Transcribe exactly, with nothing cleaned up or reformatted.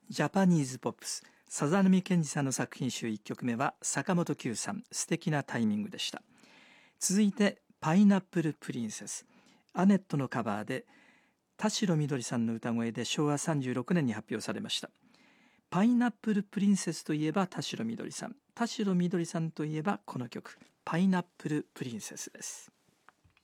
ジャパニーズポップス、さざ波健二さんの作品集いっきょくめは坂本九さん、素敵なタイミングでした。続いてパイナップルプリンセス、アネットのカバーで田代みどりさんの歌声でしょうわさんじゅうろくねんに発表されました。パイナップルプリンセスといえば田代みどりさん、田代みどりさんといえばこの曲パイナップルプリンセスです。